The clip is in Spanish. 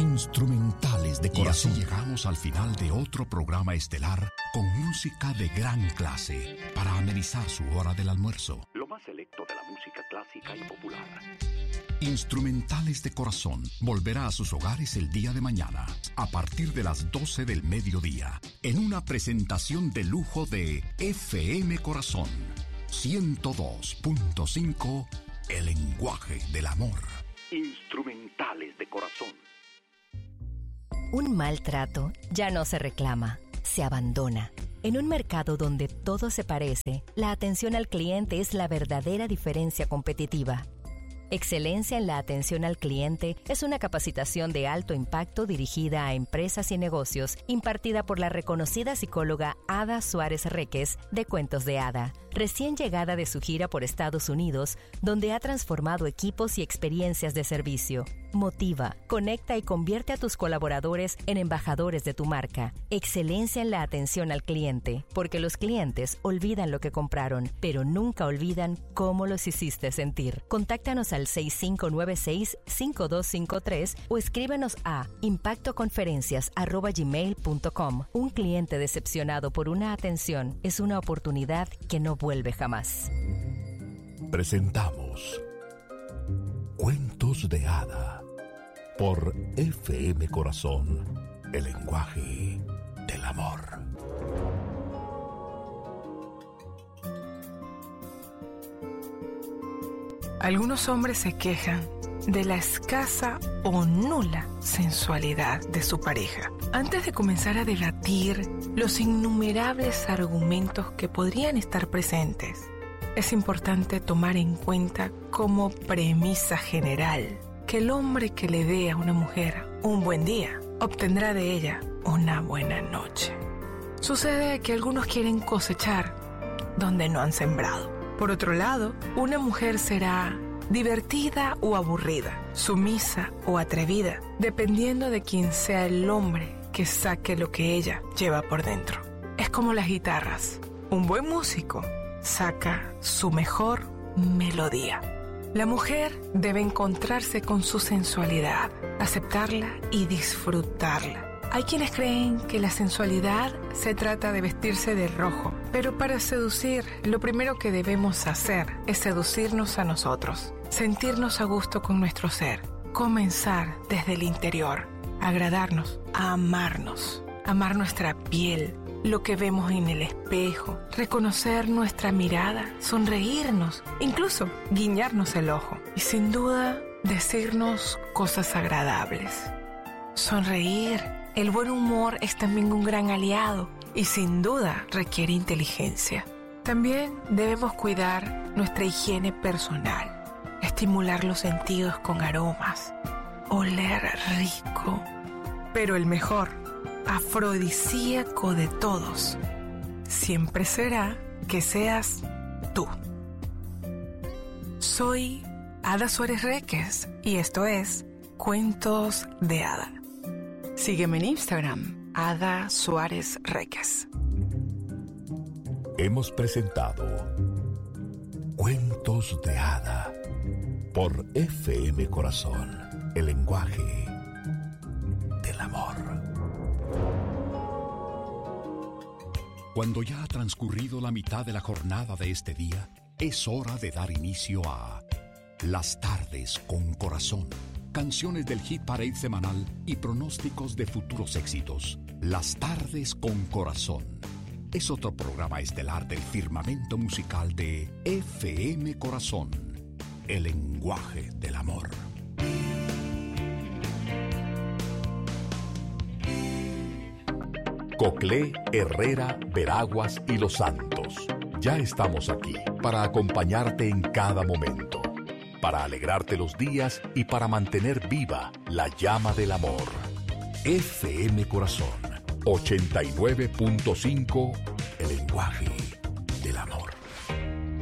Instrumentales de corazón. Y así llegamos al final de otro programa estelar con música de gran clase para amenizar su hora del almuerzo. Lo más selecto de la música clásica y popular. Instrumentales de Corazón volverá a sus hogares el día de mañana, a partir de las 12 del mediodía, en una presentación de lujo de FM Corazón 102.5, el lenguaje del amor. Instrumentales de Corazón. Un maltrato ya no se reclama, se abandona. En un mercado donde todo se parece, la atención al cliente es la verdadera diferencia competitiva. Excelencia en la atención al cliente es una capacitación de alto impacto dirigida a empresas y negocios, impartida por la reconocida psicóloga Ada Suárez Reques de Cuentos de Hada, recién llegada de su gira por Estados Unidos, donde ha transformado equipos y experiencias de servicio. Motiva, conecta y convierte a tus colaboradores en embajadores de tu marca. Excelencia en la atención al cliente, porque los clientes olvidan lo que compraron, pero nunca olvidan cómo los hiciste sentir. Contáctanos al 6596-5253 o escríbenos a impactoconferencias@gmail.com. Un cliente decepcionado por una atención es una oportunidad que no vuelve jamás. Presentamos Cuentos de Hada por FM Corazón, el lenguaje del amor. Algunos hombres se quejan de la escasa o nula sensualidad de su pareja. Antes de comenzar a debatir los innumerables argumentos que podrían estar presentes, es importante tomar en cuenta como premisa general que el hombre que le dé a una mujer un buen día obtendrá de ella una buena noche. Sucede que algunos quieren cosechar donde no han sembrado. Por otro lado, una mujer será divertida o aburrida, sumisa o atrevida, dependiendo de quién sea el hombre que saque lo que ella lleva por dentro. Es como las guitarras. Un buen músico saca su mejor melodía. La mujer debe encontrarse con su sensualidad, aceptarla y disfrutarla. Hay quienes creen que la sensualidad se trata de vestirse de rojo, pero para seducir, lo primero que debemos hacer es seducirnos a nosotros, sentirnos a gusto con nuestro ser, comenzar desde el interior, agradarnos, amar nuestra piel, lo que vemos en el espejo, reconocer nuestra mirada, sonreírnos, incluso guiñarnos el ojo y sin duda decirnos cosas agradables. Sonreír. El buen humor es también un gran aliado y sin duda requiere inteligencia. También debemos cuidar nuestra higiene personal, estimular los sentidos con aromas, oler rico, pero el mejor, afrodisíaco de todos, siempre será que seas tú. Soy Ada Suárez Reques y esto es Cuentos de Hada. Sígueme en Instagram, Ada Suárez Reques. Hemos presentado Cuentos de Hada por FM Corazón, el lenguaje del amor. Cuando ya ha transcurrido la mitad de la jornada de este día, es hora de dar inicio a Las Tardes con Corazón. Canciones del Hit Parade semanal y pronósticos de futuros éxitos. Las Tardes con Corazón. Es otro programa estelar del firmamento musical de FM Corazón, el lenguaje del amor. Coclé, Herrera, Veraguas y Los Santos. Ya estamos aquí para acompañarte en cada momento, para alegrarte los días y para mantener viva la llama del amor. FM Corazón 89.5, el lenguaje del amor.